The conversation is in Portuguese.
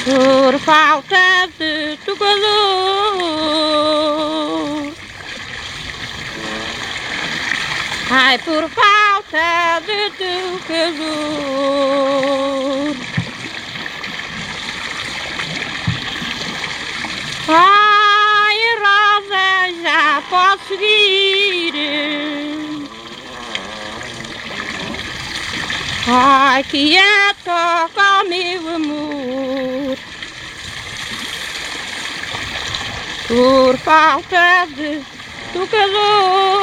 por falta de tocador. Ai, por falta de tocador. Ai, Rosa, já posso ir. Ai, que é toca, meu amor, por falta de tocador.